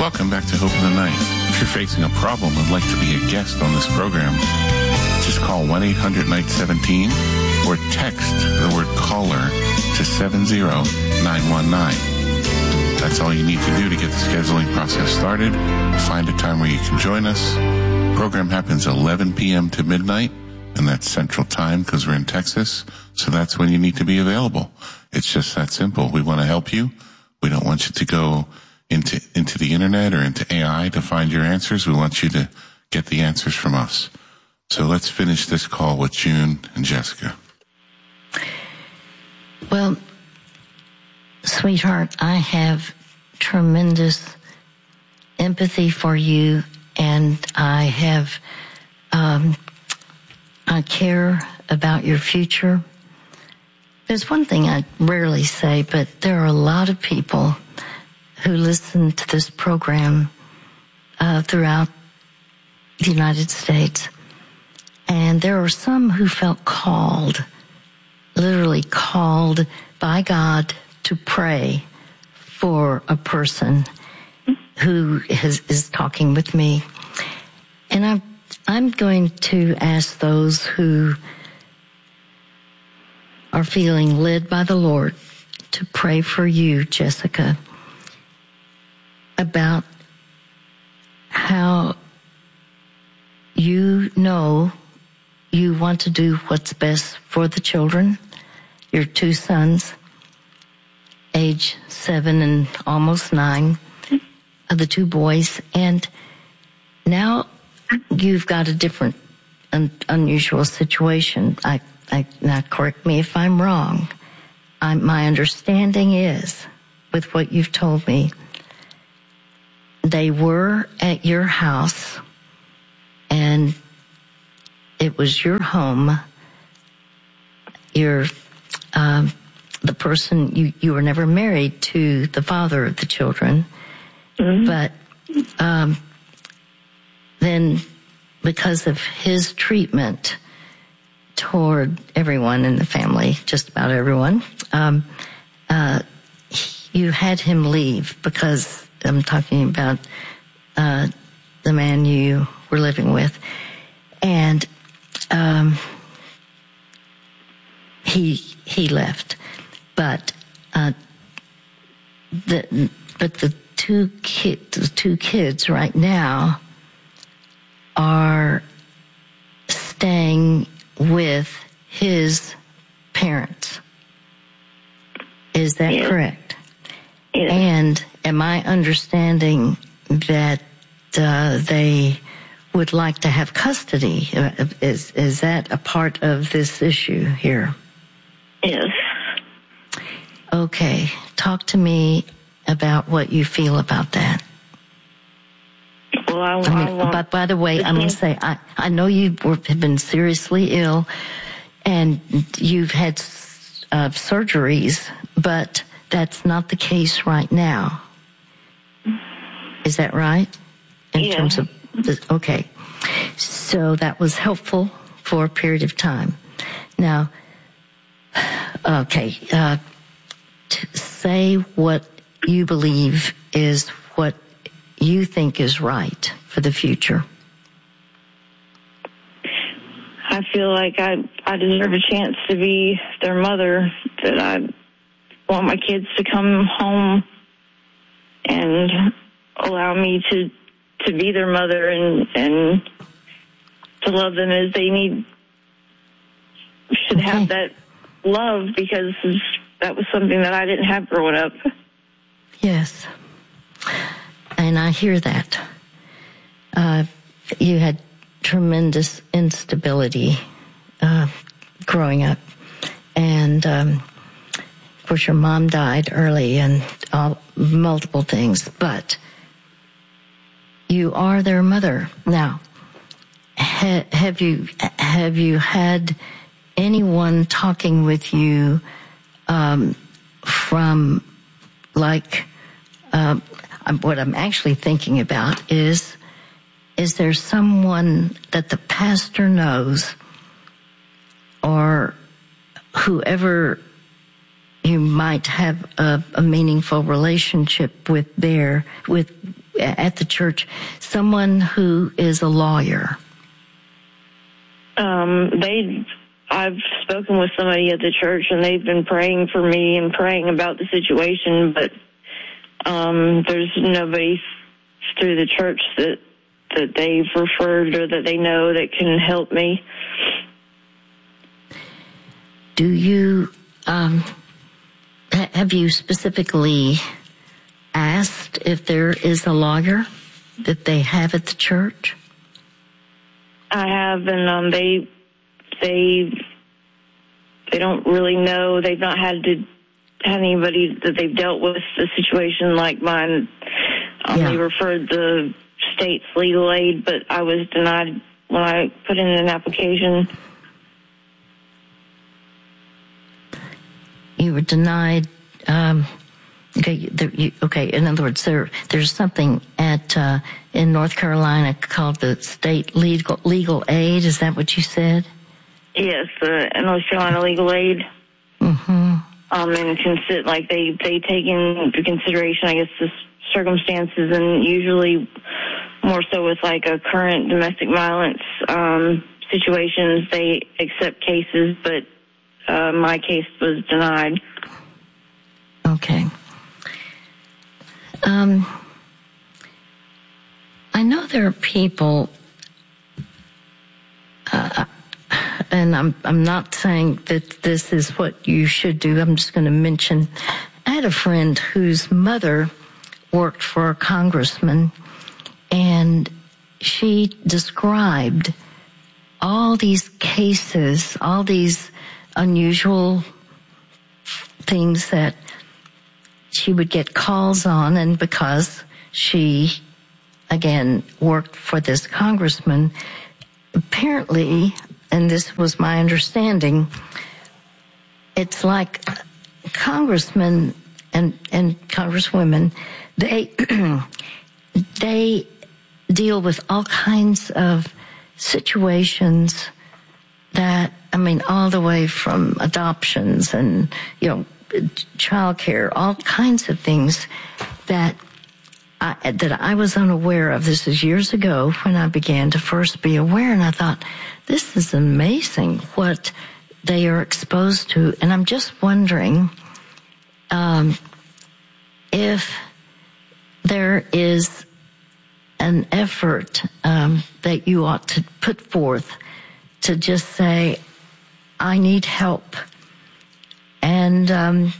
Welcome back to Hope in the Night. If you're facing a problem and would like to be a guest on this program, just call 1-800-NIGHT-17 or text the word caller to 70919. That's all you need to do to get the scheduling process started. Find a time where you can join us. The program happens 11 p.m. to midnight, and that's Central Time because we're in Texas, so that's when you need to be available. It's just that simple. We want to help you. We don't want you to go into the internet or into AI to find your answers. We want you to get the answers from us. So let's finish this call with June and Jessica. Well, sweetheart, I have tremendous empathy for you, and I care about your future. There's one thing I rarely say, but there are a lot of people who listen to this program throughout the United States. And there are some who felt called, literally called by God to pray for a person who is talking with me. And I'm going to ask those who are feeling led by the Lord to pray for you, Jessica, about how you know you want to do what's best for the children, your two sons, age 7 and almost 9, the two boys, and now you've got a different, unusual situation. Now correct me if I'm wrong. My understanding is, with what you've told me, they were at your house, and it was your home. The person, you were never married to the father of the children, but then because of his treatment toward everyone in the family, just about everyone, you had him leave, because I'm talking about the man you were living with, and he left, but the two kids right now are staying with his parents. Is that correct? Yes. And am I understanding that they would like to have custody? Is that a part of this issue here? Yes. Okay. Talk to me about what you feel about that. Well, but by the way, I'm going to say, I know you have been seriously ill and you've had surgeries, but that's not the case right now. Is that right? In terms of okay. So that was helpful for a period of time. Now, okay, say what you believe is what you think is right for the future. I feel like I deserve a chance to be their mother, that I want my kids to come home and allow me to be their mother and to love them as they should have that love, because that was something that I didn't have growing up. Yes. And I hear that. You had tremendous instability growing up. And, of course, your mom died early and multiple things. But you are their mother. Now, have you had anyone talking with you from, like, what I'm actually thinking about is there someone that the pastor knows, or whoever you might have a meaningful relationship with there, at the church, someone who is a lawyer? I've spoken with somebody at the church, and they've been praying for me and praying about the situation, but there's nobody through the church that they've referred or that they know that can help me. Do you, have you specifically asked if there is a lawyer that they have at the church? I have, and they don't really know. They've not had anybody that they've dealt with a situation like mine. They referred the state's legal aid, but I was denied when I put in an application. You were denied. Okay. In other words, there's something in North Carolina called the state legal aid. Is that what you said? Yes, the North Carolina legal aid. Mm-hmm. And they take into consideration, I guess, the circumstances, and usually more so with like a current domestic violence situations, they accept cases, but my case was denied. Okay. I know there are people, and I'm not saying that this is what you should do. I'm just going to mention, I had a friend whose mother worked for a congressman, and she described all these cases, all these unusual things that she would get calls on, and because she, again, worked for this congressman, apparently, and this was my understanding, it's like congressmen and congresswomen, they deal with all kinds of situations that, all the way from adoptions and, child care, all kinds of things that I was unaware of. This is years ago when I began to first be aware, and I thought, this is amazing what they are exposed to. And I'm just wondering if there is an effort that you ought to put forth to just say, I need help. And am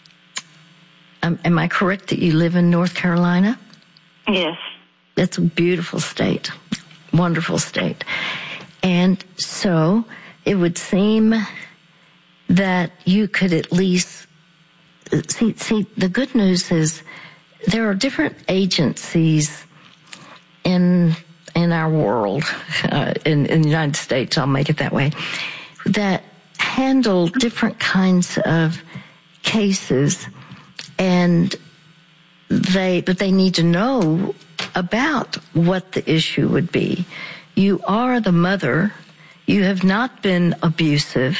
I correct that you live in North Carolina? Yes. It's a beautiful state, wonderful state. And so it would seem that you could at least see the good news is there are different agencies in our world, in the United States, I'll make it that way, that handle different kinds of cases, and they need to know about what the issue would be. You are the mother. You have not been abusive.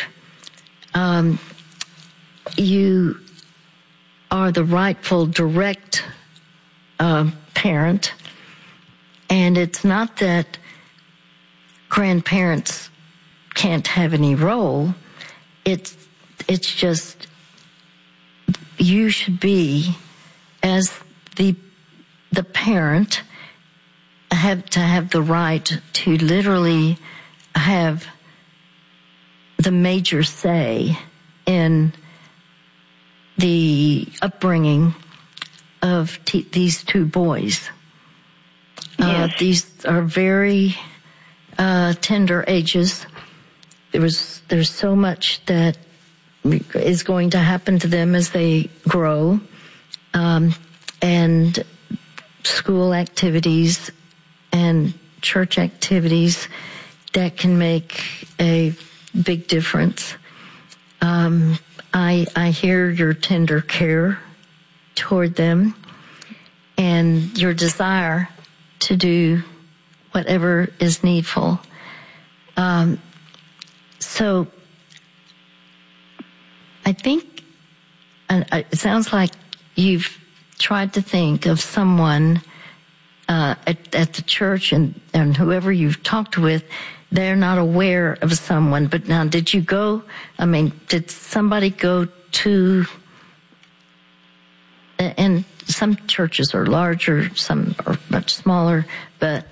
You are the rightful direct parent. And it's not that grandparents can't have any role. It's just you should be, as the parent, have to have the right to literally have the major say in the upbringing of these two boys. Yes. These are very tender ages. There's so much that is going to happen to them as they grow, and school activities and church activities that can make a big difference. I hear your tender care toward them and your desire to do whatever is needful. So I think it sounds like you've tried to think of someone at the church and whoever you've talked with, they're not aware of someone. But now, did you go? I mean, did somebody go to? And some churches are larger, some are much smaller. But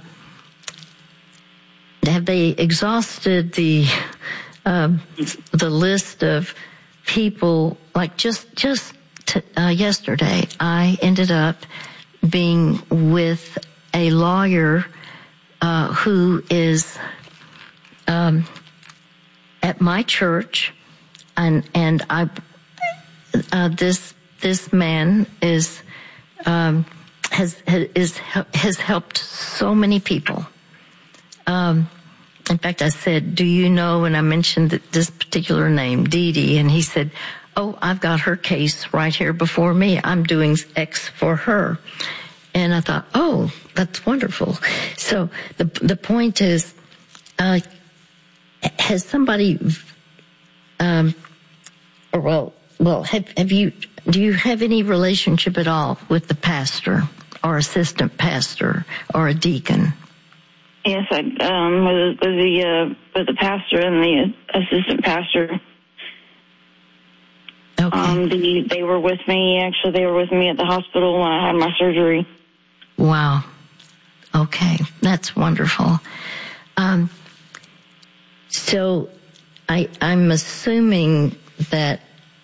have they exhausted the list of people? Like just yesterday, I ended up being with a lawyer who is at my church, and I this man is has helped so many people. In fact, I said, "Do you know?" And I mentioned this particular name, Dee Dee, and he said, "Oh, I've got her case right here before me. I'm doing X for her." And I thought, "Oh, that's wonderful." So the point is, has somebody, do you have any relationship at all with the pastor or assistant pastor or a deacon? Yes, I with the pastor and the assistant pastor. Okay. They were with me. Actually, they were with me at the hospital when I had my surgery. Wow. Okay, that's wonderful. So I'm assuming that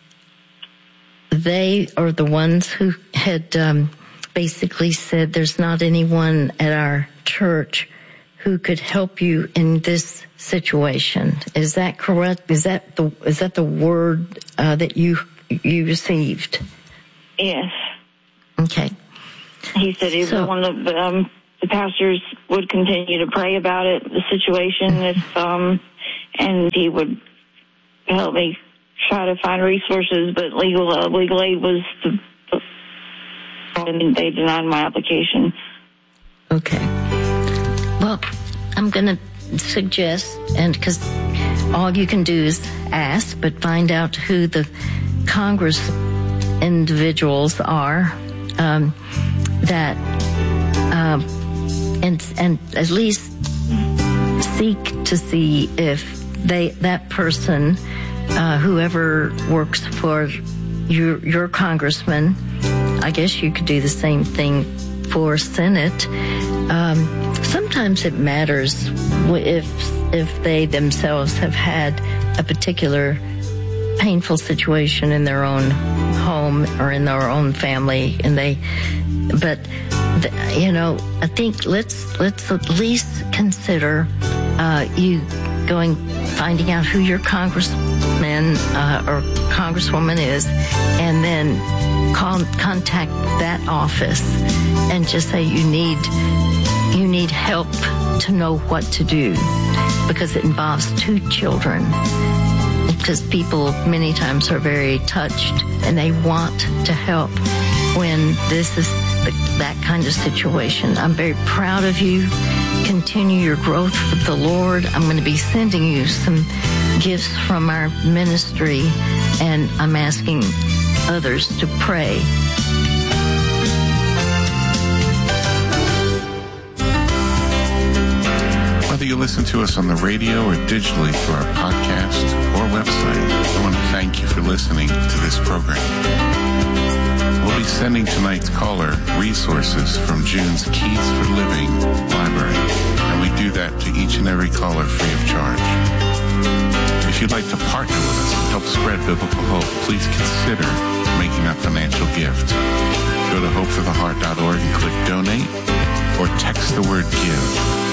they are the ones who had basically said there's not anyone at our church who could help you in this situation. Is that correct? Is that the word that you received? Yes. Okay. He said he was one of the pastors would continue to pray about it, the situation, and he would help me try to find resources. But legal aid was and they denied my application. Okay. Well, I'm going to suggest, and because all you can do is ask, but find out who the Congress individuals are that, and at least seek to see if that person, whoever works for your congressman, I guess you could do the same thing for Senate. Sometimes it matters if they themselves have had a particular painful situation in their own home or in their own family, I think let's at least consider you finding out who your congressman or congresswoman is, and then contact that office and just say you need help to know what to do, because it involves 2 children. Because people many times are very touched and they want to help when this is that kind of situation. I'm very proud of you. Continue your growth with the Lord. I'm going to be sending you some gifts from our ministry, and I'm asking others to pray. Whether you listen to us on the radio or digitally through our podcast or website, I want to thank you for listening to this program. We'll be sending tonight's caller resources from June's Keys for Living library, and we do that to each and every caller free of charge. If you'd like to partner with us and help spread biblical hope, please consider making a financial gift. Go to hopefortheheart.org and click donate, or text the word give